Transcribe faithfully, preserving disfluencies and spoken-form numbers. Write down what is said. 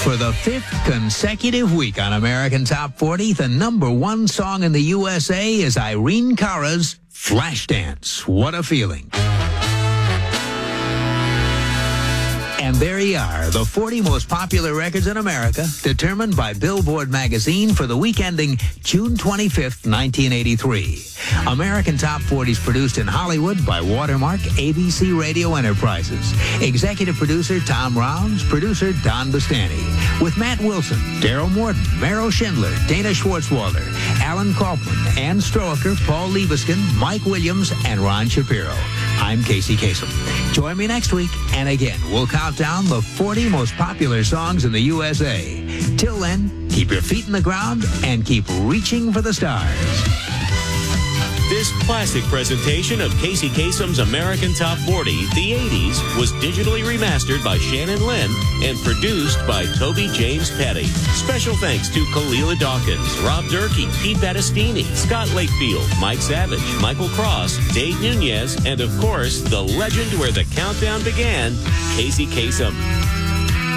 For the fifth consecutive week on American Top forty, the number one song in the U S A is Irene Cara's Flashdance. What a feeling. And there you are, the forty most popular records in America, determined by Billboard magazine for the week ending June twenty-fifth, nineteen eighty-three. American Top forty is produced in Hollywood by Watermark A B C Radio Enterprises. Executive producer Tom Rounds, producer Don Bastani. With Matt Wilson, Daryl Morton, Meryl Schindler, Dana Schwartzwalder, Alan Kaufman, Ann Stroker, Paul Liebeskin, Mike Williams, and Ron Shapiro. I'm Casey Kasem. Join me next week, and again, we'll count down the forty most popular songs in the U S A. Till then, keep your feet in the ground and keep reaching for the stars. This classic presentation of Casey Kasem's American Top forty, the eighties, was digitally remastered by Shannon Lynn and produced by Toby James Petty. Special thanks to Kalila Dawkins, Rob Durkee, Pete Battistini, Scott Lakefield, Mike Savage, Michael Cross, Dave Nunez, and of course, the legend where the countdown began, Casey Kasem.